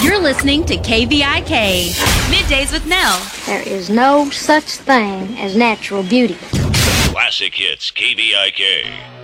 You're listening to KVIK, Middays with Nell. There is no such thing as natural beauty. Classic Hits KVIK.